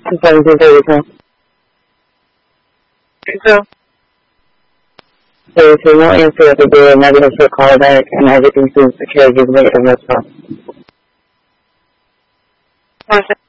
272 So, So if you won't answer at the door, negative for call back, and everything seems secure, just make it a response. one second.